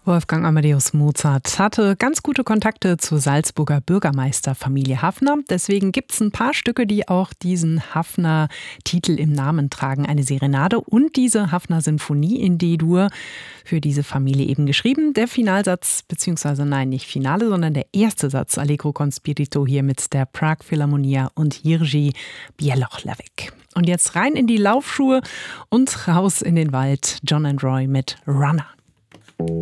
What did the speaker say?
Wolfgang Amadeus Mozart hatte ganz gute Kontakte zur Salzburger Bürgermeisterfamilie Haffner. Deswegen gibt es ein paar Stücke, die auch diesen Haffner-Titel im Namen tragen. Eine Serenade und diese Haffner-Sinfonie in D-Dur für diese Familie eben geschrieben. Der Finalsatz, beziehungsweise nein, nicht Finale, sondern der erste Satz Allegro con spirito hier mit der Prague Philharmonia und Jiří Bělohlávek. Und jetzt rein in die Laufschuhe und raus in den Wald. John and Roy mit Runner.